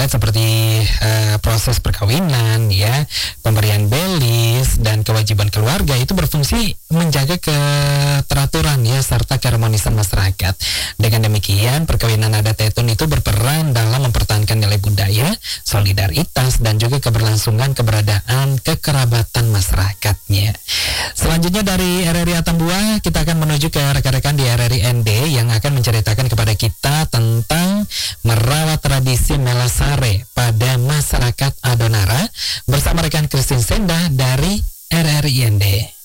adat seperti proses perkawinan, ya, pemberian belis dan kewajiban keluarga itu berfungsi menjaga keteraturan, ya, serta keharmonisan masyarakat. Dengan demikian, perkawinan adat Tetun itu berperan dalam mempertahankan nilai budaya, solidaritas, dan juga keberlangsungan keberadaan kekerabatan masyarakatnya. Selanjutnya dari RRI Atambua, kita akan menuju ke rekan-rekan di RRI ND yang akan menceritakan kepada kita tentang merawat tradisi Melasare pada masyarakat Adonara bersama rekan Christine Senda dari RRI ND.